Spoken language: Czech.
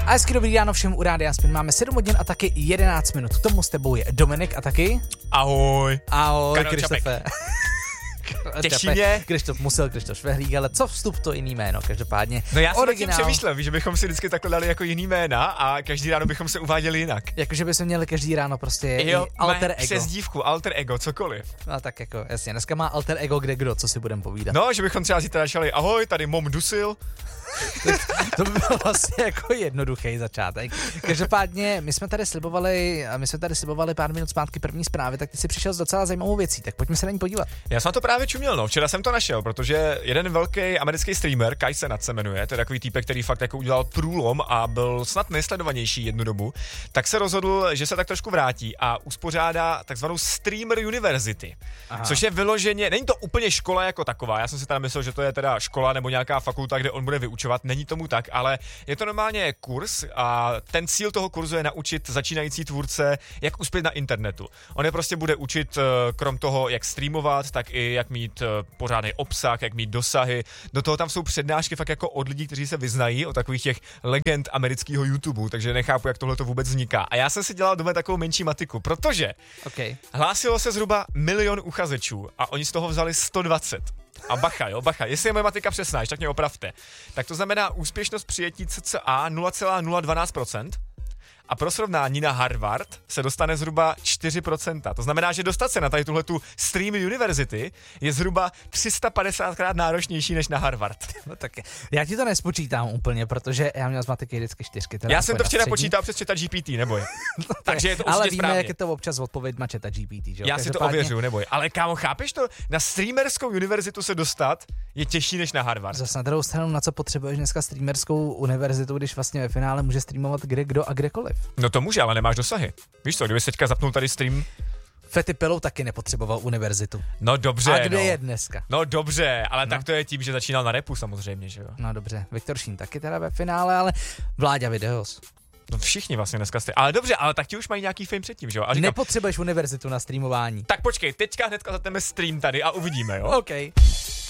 A hezky dobrý ráno všem u Rádia Spin. Máme 7 hodin a taky 11 minut. K tomu s tebou je Dominik a taky... Ahoj. Ahoj, Karel Krištofe. Těší mě. Krištof Švehlík, ale co vstup to jiný jméno, každopádně. No já jsem nad tím originál. přemýšlel, víš, že bychom si vždycky takhle dali jako jiný jména a každý ráno bychom se uváděli jinak. Jakože bychom měli každý ráno prostě Jo, alter ego. Přezdívku, alter ego, cokoliv. No tak jako, jasně, dneska má alter ego kde kdo, co si budem povídat. No, že bychom třeba zítra začali, ahoj, tady Mom Dusil. To by bylo vlastně jako jednoduchý začátek. Každopádně my jsme tady slibovali pár minut zpátky první zprávy, tak ty si přišel s docela zajímavou věcí, tak pojďme se na ní podívat. Já jsem to právě čuměl, no. Včera jsem to našel, protože jeden velký americký streamer, Kai Cenat se jmenuje, to je takový týpek, který fakt jako udělal průlom a byl snad nejsledovanější jednu dobu, tak se rozhodl, že se tak trošku vrátí a uspořádá takzvanou Streamer University. Aha. Což je vyloženě, není to úplně škola jako taková, já jsem si teda myslel, že to je teda škola nebo nějaká fakulta, kde on bude vyučovat, není tomu tak, ale je to normálně kurz a ten cíl toho kurzu je naučit začínající tvůrce, jak uspět na internetu. On je prostě bude učit krom toho, jak streamovat, tak i jak mít pořádný obsah, jak mít dosahy. Do toho tam jsou přednášky fakt jako od lidí, kteří se vyznají, o takových těch legend amerického YouTube, takže nechápu, jak tohle to vůbec vzniká. A já jsem si dělal doma takovou menší matiku, protože hlásilo se zhruba 1 000 000 uchazečů a oni z toho vzali 120. A bacha, jestli je moje matika přesná, tak mě opravte. Tak to znamená úspěšnost přijetí cca 0,012%. A pro srovnání na Harvard se dostane zhruba 4%. To znamená, že dostat se na tady tuhletu Stream University je zhruba 350krát náročnější než na Harvard. No tak já ti to nespočítám úplně, protože já měl z matiky vždycky 4. Já jsem to včera počítal přes ChatGPT, neboj. Takže je to ale určitě víme, správně. jak je to občas odpověď na ChatGPT, že jo? Já si to ověřuju, neboj. Ale kámo, chápeš to? Na streamerskou univerzitu se dostat je těžší než na Harvard. Zase na druhou stranu, na co potřebuješ dneska streamerskou univerzitu, když vlastně ve finále může streamovat kde kdo a kdekoliv. No to může, ale nemáš dosahy. Víš co, kdyby se teďka zapnul tady stream... Fety Pillow taky nepotřeboval univerzitu. No dobře, a kde je dneska? No dobře, ale tak to je tím, že začínal na rapu samozřejmě, že jo? No dobře, Viktor Šín taky teda ve finále, ale Vláďa Videos. No všichni vlastně dneska ale dobře, ale tak ti už mají nějaký fame předtím, že jo? A říkám, nepotřebuješ univerzitu na streamování. Tak počkej, teďka hnedka zateme stream tady a uvidíme, jo? OK.